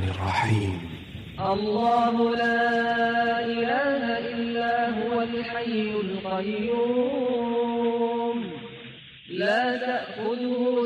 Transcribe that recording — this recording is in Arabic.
الرحيم. الله لا إله إلا هو الحي القيوم لا تأخذه